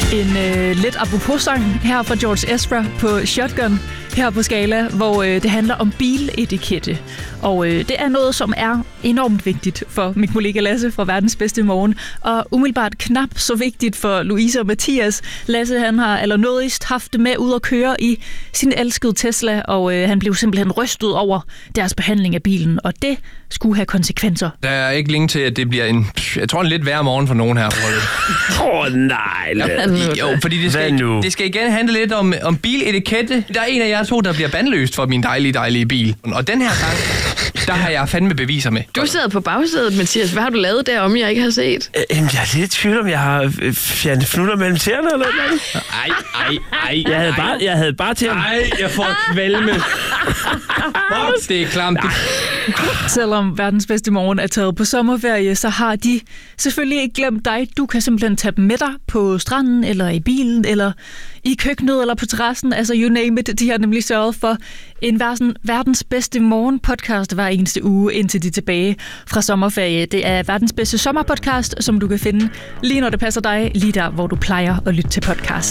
En lidt apropos-sang her fra George Ezra på Shotgun, her på Skala, hvor det handler om biletikette. Og det er noget, som er enormt vigtigt for min kollega Lasse fra Verdens Bedste Morgen, og umiddelbart knap så vigtigt for Louise og Mathias. Lasse, han har allernådigst haft det med ud at køre i sin elskede Tesla, og han blev simpelthen rystet over deres behandling af bilen, og det skulle have konsekvenser. Der er ikke længe til, at det bliver en lidt værre morgen for nogen her. Nej. Jo, fordi det skal igen handle lidt om biletikette. Der er en af jer to, der bliver bandløst for min dejlige bil. Og den her gang, der har jeg fandme beviser med. Du sidder på bagsædet, Mathias. Hvad har du lavet derom, jeg ikke har set? Jeg er lidt i tvivl om, jeg har fjernet fnuller mellem tæerne eller noget. Ej. Jeg havde bare til at... Ej, jeg får kvalme. Det er klamt. Selvom Verdens Bedste Morgen er taget på sommerferie, så har de selvfølgelig ikke glemt dig. Du kan simpelthen tage dem med dig på stranden, eller i bilen, eller i køkkenet, eller på terrassen. Altså, you name it. De har nemlig sørget for en Verdens Bedste Morgen podcast hver eneste uge, indtil de er tilbage fra sommerferie. Det er Verdens Bedste Sommerpodcast, som du kan finde lige når det passer dig, lige der, hvor du plejer at lytte til podcast.